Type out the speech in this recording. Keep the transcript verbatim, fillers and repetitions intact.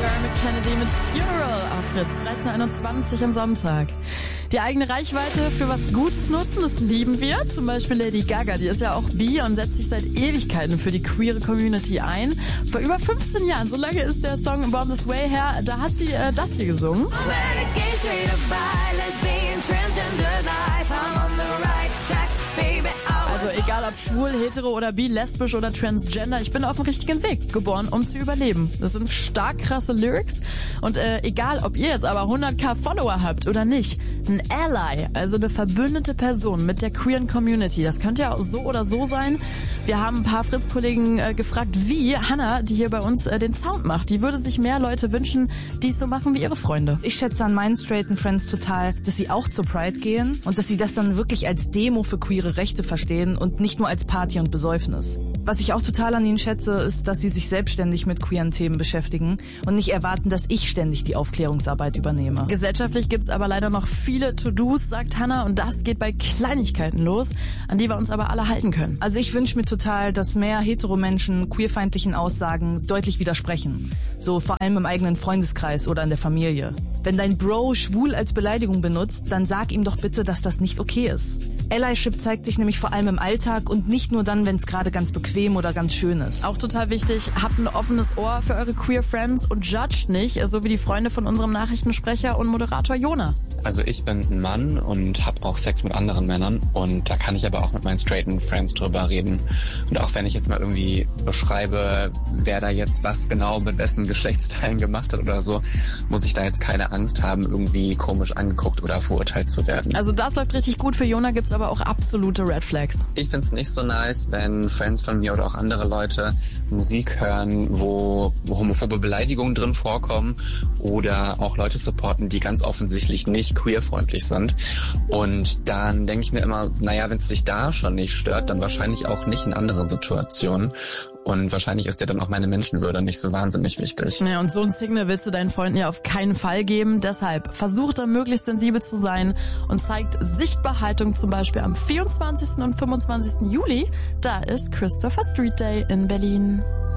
Dermot Kennedy mit Funeral auf Fritz, dreizehn Uhr einundzwanzig am Sonntag. Die eigene Reichweite für was Gutes nutzen, das lieben wir. Zum Beispiel Lady Gaga, die ist ja auch bi und setzt sich seit Ewigkeiten für die queere Community ein. Vor über fünfzehn Jahren, so lange ist der Song Born This Way her, da hat sie äh, das hier gesungen. Also egal ob schwul, hetero oder bi, lesbisch oder transgender, ich bin auf dem richtigen Weg, geboren, um zu überleben. Das sind stark krasse Lyrics und äh, egal ob ihr jetzt aber hunderttausend Follower habt oder nicht, ein Ally, also eine verbündete Person mit der queeren Community, das könnte ja auch so oder so sein. Wir haben ein paar Fritz-Kollegen äh, gefragt, wie Hannah, die hier bei uns äh, den Sound macht, die würde sich mehr Leute wünschen, die es so machen wie ihre Freunde. Ich schätze an meinen straighten Friends total, dass sie auch zur Pride gehen und dass sie das dann wirklich als Demo für queere Rechte verstehen und nicht nur als Party und Besäufnis. Was ich auch total an ihnen schätze, ist, dass sie sich selbstständig mit queeren Themen beschäftigen und nicht erwarten, dass ich ständig die Aufklärungsarbeit übernehme. Gesellschaftlich gibt's aber leider noch viele To-Dos, sagt Hannah, und das geht bei Kleinigkeiten los, an die wir uns aber alle halten können. Also ich wünsche mir total, dass mehr Hetero-Menschen queerfeindlichen Aussagen deutlich widersprechen. So vor allem im eigenen Freundeskreis oder in der Familie. Wenn dein Bro schwul als Beleidigung benutzt, dann sag ihm doch bitte, dass das nicht okay ist. Allyship zeigt sich nämlich vor allem im Alltag und nicht nur dann, wenn es gerade ganz bequem oder ganz schön ist. Auch total wichtig, habt ein offenes Ohr für eure Queer Friends und judgt nicht, so wie die Freunde von unserem Nachrichtensprecher und Moderator Jona. Also ich bin ein Mann und habe auch Sex mit anderen Männern und da kann ich aber auch mit meinen straighten Friends drüber reden. Und auch wenn ich jetzt mal irgendwie beschreibe, wer da jetzt was genau mit wessen Geschlechtsteilen gemacht hat oder so, muss ich da jetzt keine Angst haben, irgendwie komisch angeguckt oder verurteilt zu werden. Also das läuft richtig gut, für Jona gibt's aber auch absolute Red Flags. Ich find's nicht so nice, wenn Friends von mir oder auch andere Leute Musik hören, wo homophobe Beleidigungen drin vorkommen oder auch Leute supporten, die ganz offensichtlich nicht queerfreundlich sind. Und dann denke ich mir immer, naja, wenn es dich da schon nicht stört, dann wahrscheinlich auch nicht in anderen Situationen. Und wahrscheinlich ist dir dann auch meine Menschenwürde nicht so wahnsinnig wichtig. Ja, und so ein Signal willst du deinen Freunden ja auf keinen Fall geben. Deshalb versucht da möglichst sensibel zu sein und zeigt Sichtbarhaltung zum Beispiel am vierundzwanzigsten und fünfundzwanzigsten Juli. Da ist Christopher Street Day in Berlin.